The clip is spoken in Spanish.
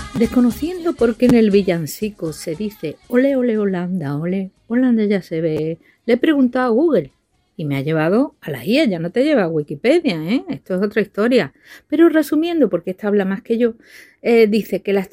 Desconociendo por qué en el villancico se dice ole, ole, Holanda, ole, Holanda ya se ve, le he preguntado a Google y me ha llevado a la guía, ya no te lleva a Wikipedia, ¿eh? Esto es otra historia. Pero resumiendo, porque esta habla más que yo, dice que la